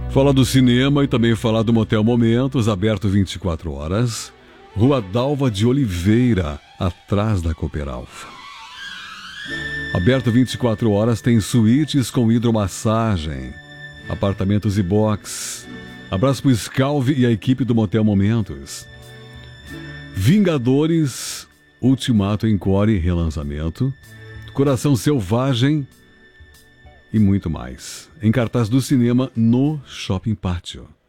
Falar do cinema e também falar do Motel Momentos, aberto 24 horas. Rua Dalva de Oliveira, atrás da Cooperalfa. Aberto 24 horas, tem suítes com hidromassagem, apartamentos e box. Abraço pro Scalvi e a equipe do Motel Momentos. Vingadores, Ultimato Encore, relançamento. Coração Selvagem e muito mais. Em cartaz do cinema no Shopping Pátio.